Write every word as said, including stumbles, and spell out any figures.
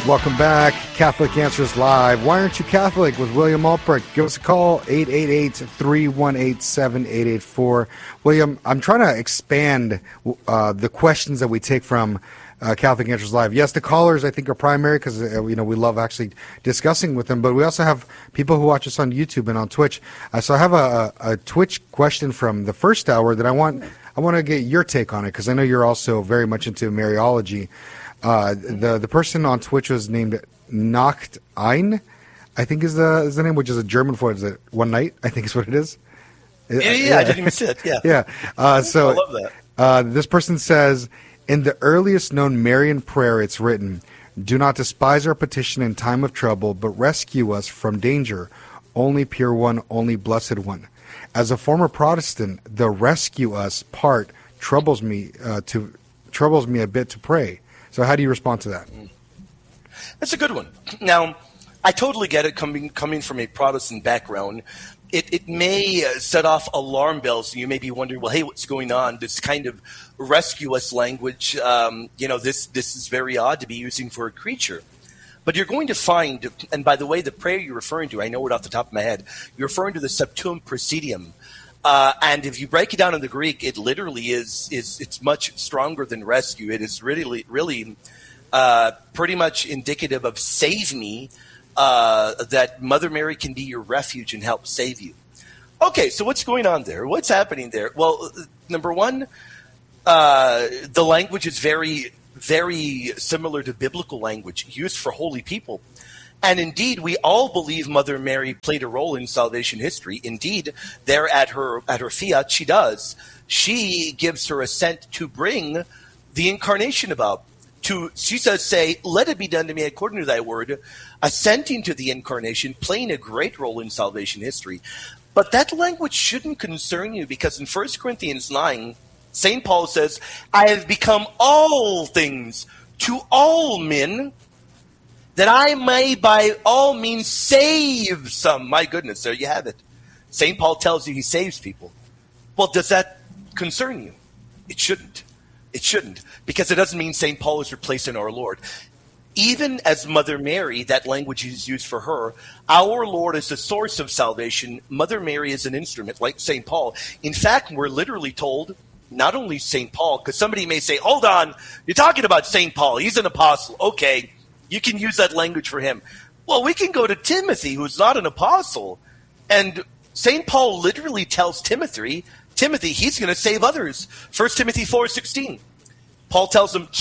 Welcome back. Catholic Answers Live. Why aren't you Catholic? With William Alpert. Give us a call, eight eight eight, three one eight, seven eight eight four. William, I'm trying to expand uh, the questions that we take from uh, Catholic Answers Live. Yes, the callers, I think, are primary because uh, you know we love actually discussing with them, but we also have people who watch us on YouTube and on Twitch. Uh, so I have a, a Twitch question from the first hour that I want, I want to get your take on it because I know you're also very much into Mariology. Uh, the the person on Twitch was named Nacht Ein, I think is the is the name, which is a German for is it one night, I think is what it is. Yeah, yeah, yeah. I didn't even see it. Yeah, yeah. Uh, so I love that. Uh, this person says, in the earliest known Marian prayer, it's written, "Do not despise our petition in time of trouble, but rescue us from danger. Only pure one, only blessed one." As a former Protestant, the "rescue us" part troubles me uh, to troubles me a bit to pray. So how do you respond to that? That's a good one. Now, I totally get it coming coming from a Protestant background. It, it may set off alarm bells. You may be wondering, well, hey, what's going on? This kind of rescue us language, um, you know, this, this is very odd to be using for a creature. But you're going to find, and by the way, the prayer you're referring to, I know it off the top of my head, you're referring to the Septuum Praesidium. Uh, and if you break it down in the Greek, it literally is is it's much stronger than rescue. It is really really uh, pretty much indicative of save me, uh, that Mother Mary can be your refuge and help save you. Okay, so what's going on there? What's happening there? Well, number one, uh, the language is very very similar to biblical language used for holy people. And indeed, we all believe Mother Mary played a role in salvation history. Indeed, there at her at her fiat, she does. She gives her assent to bring the incarnation about. To she says, "Say, let it be done to me according to thy word," assenting to the incarnation, playing a great role in salvation history. But that language shouldn't concern you because in First Corinthians nine, Saint Paul says, "I have become all things to all men, that I may by all means save some." My goodness, there you have it. Saint Paul tells you he saves people. Well, does that concern you? It shouldn't. It shouldn't, because it doesn't mean Saint Paul is replacing our Lord. Even as Mother Mary, that language is used for her, our Lord is the source of salvation. Mother Mary is an instrument, like Saint Paul. In fact, we're literally told, not only Saint Paul, because somebody may say, hold on, you're talking about Saint Paul. He's an apostle. Okay. You can use that language for him. Well, we can go to Timothy, who's not an apostle. And Saint Paul literally tells Timothy, Timothy, he's going to save others. First Timothy four sixteen. Paul tells him,